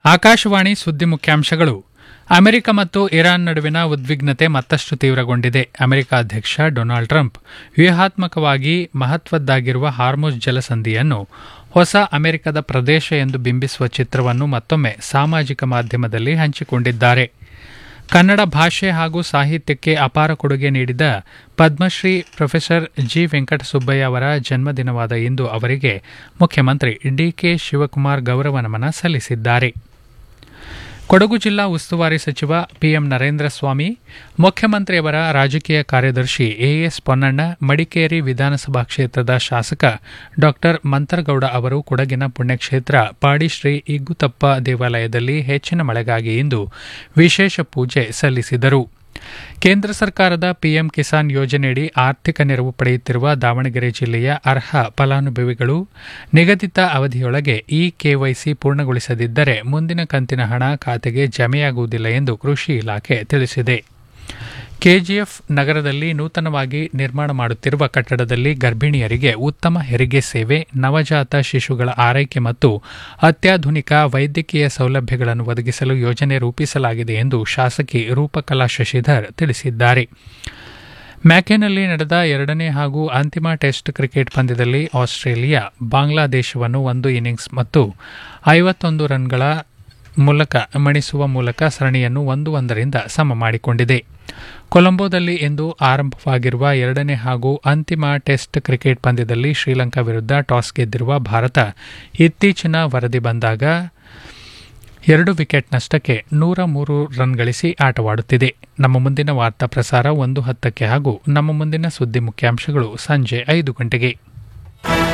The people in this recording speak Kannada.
ಆಕಾಶವಾಣಿ ಸುದ್ದಿ ಮುಖ್ಯಾಂಶಗಳು. ಅಮೆರಿಕ ಮತ್ತು ಇರಾನ್ ನಡುವಿನ ಉದ್ವಿಗ್ನತೆ ಮತ್ತಷ್ಟು ತೀವ್ರಗೊಂಡಿದೆ. ಅಮೆರಿಕ ಅಧ್ಯಕ್ಷ ಡೊನಾಲ್ಡ್ ಟ್ರಂಪ್ ವ್ಯೂಹಾತ್ಮಕವಾಗಿ ಮಹತ್ವದ್ದಾಗಿರುವ ಹಾರ್ಮುಜ್ ಜಲಸಂಧಿಯನ್ನು ಹೊಸ ಅಮೆರಿಕದ ಪ್ರದೇಶ ಎಂದು ಬಿಂಬಿಸುವ ಚಿತ್ರವನ್ನು ಮತ್ತೊಮ್ಮೆ ಸಾಮಾಜಿಕ ಮಾಧ್ಯಮದಲ್ಲಿ ಹಂಚಿಕೊಂಡಿದ್ದಾರೆ. ಕನ್ನಡ ಭಾಷೆ ಹಾಗೂ ಸಾಹಿತ್ಯಕ್ಕೆ ಅಪಾರ ಕೊಡುಗೆ ನೀಡಿದ ಪದ್ಮಶ್ರೀ ಪ್ರೊಫೆಸರ್ ಜಿ ವೆಂಕಟಸುಬ್ಬಯ್ಯ ಅವರ ಜನ್ಮದಿನವಾದ ಇಂದು ಅವರಿಗೆ ಮುಖ್ಯಮಂತ್ರಿ ಡಿಕೆ ಶಿವಕುಮಾರ್ ಗೌರವ ನಮನ ಸಲ್ಲಿಸಿದ್ದಾರೆ. ಕೊಡಗು ಜಿಲ್ಲಾ ಉಸ್ತುವಾರಿ ಸಚಿವ ಪಿಎಂ ನರೇಂದ್ರ ಸ್ವಾಮಿ, ಮುಖ್ಯಮಂತ್ರಿಯವರ ರಾಜಕೀಯ ಕಾರ್ಯದರ್ಶಿ ಎಎಸ್ ಪೊನ್ನಣ್ಣ, ಮಡಿಕೇರಿ ವಿಧಾನಸಭಾ ಕ್ಷೇತ್ರದ ಶಾಸಕ ಡಾ ಮಂತರಗೌಡ ಅವರು ಕೊಡಗಿನ ಪುಣ್ಯಕ್ಷೇತ್ರ ಪಾಡಿಶ್ರೀ ಇಗ್ಗುತಪ್ಪ ದೇವಾಲಯದಲ್ಲಿ ಹೆಚ್ಚಿನ ಮಳೆಗಾಗಿ ಇಂದು ವಿಶೇಷ ಪೂಜೆ ಸಲ್ಲಿಸಿದರು. ಕೇಂದ್ರ ಸರ್ಕಾರದ ಪಿಎಂ ಕಿಸಾನ್ ಯೋಜನೆಯಡಿ ಆರ್ಥಿಕ ನೆರವು ಪಡೆಯುತ್ತಿರುವ ದಾವಣಗೆರೆ ಜಿಲ್ಲೆಯ ಅರ್ಹ ಫಲಾನುಭವಿಗಳು ನಿಗದಿತ ಅವಧಿಯೊಳಗೆ ಈ ಕೆವೈಸಿ ಪೂರ್ಣಗೊಳಿಸದಿದ್ದರೆ ಮುಂದಿನ ಕಂತಿನ ಹಣ ಖಾತೆಗೆ ಜಮೆಯಾಗುವುದಿಲ್ಲ ಎಂದು ಕೃಷಿ ಇಲಾಖೆ ತಿಳಿಸಿದೆ. ಕೆಜಿಎಫ್ ನಗರದಲ್ಲಿ ನೂತನವಾಗಿ ನಿರ್ಮಾಣ ಮಾಡುತ್ತಿರುವ ಕಟ್ಟಡದಲ್ಲಿ ಗರ್ಭಿಣಿಯರಿಗೆ ಉತ್ತಮ ಹೆರಿಗೆ ಸೇವೆ, ನವಜಾತ ಶಿಶುಗಳ ಆರೈಕೆ ಮತ್ತು ಅತ್ಯಾಧುನಿಕ ವೈದ್ಯಕೀಯ ಸೌಲಭ್ಯಗಳನ್ನು ಒದಗಿಸಲು ಯೋಜನೆ ರೂಪಿಸಲಾಗಿದೆ ಎಂದು ಶಾಸಕಿ ರೂಪಕಲಾ ಶಶಿಧರ್ ತಿಳಿಸಿದ್ದಾರೆ. ಮ್ಯಾಕೆನಲ್ಲಿ ನಡೆದ ಎರಡನೇ ಹಾಗೂ ಅಂತಿಮ ಟೆಸ್ಟ್ ಕ್ರಿಕೆಟ್ ಪಂದ್ಯದಲ್ಲಿ ಆಸ್ಟ್ರೇಲಿಯಾ ಬಾಂಗ್ಲಾದೇಶವನ್ನು 1 ಇನ್ನಿಂಗ್ಸ್ ಮತ್ತು 51 ರನ್ಗಳ ಮೂಲಕ ಮಣಿಸುವ ಮೂಲಕ ಸರಣಿಯನ್ನು 1-1ರಿಂದ ಸಮ ಮಾಡಿಕೊಂಡಿದೆ. ಕೊಲಂಬೋದಲ್ಲಿ ಇಂದು ಆರಂಭವಾಗಿರುವ ಎರಡನೇ ಹಾಗೂ ಅಂತಿಮ ಟೆಸ್ಟ್ ಕ್ರಿಕೆಟ್ ಪಂದ್ಯದಲ್ಲಿ ಶ್ರೀಲಂಕಾ ವಿರುದ್ಧ ಟಾಸ್ ಗೆದ್ದಿರುವ ಭಾರತ ಇತ್ತೀಚಿನ ವರದಿ ಬಂದಾಗ 2 ವಿಕೆಟ್ ನಷ್ಟಕ್ಕೆ 103 ರನ್ ಗಳಿಸಿ ಆಟವಾಡುತ್ತಿದೆ. ನಮ್ಮ ಮುಂದಿನ ವಾರ್ತಾ ಪ್ರಸಾರ 1:10 ಹಾಗೂ ನಮ್ಮ ಮುಂದಿನ ಸುದ್ದಿ ಮುಖ್ಯಾಂಶಗಳು ಸಂಜೆ 5 ಗಂಟೆಗೆ.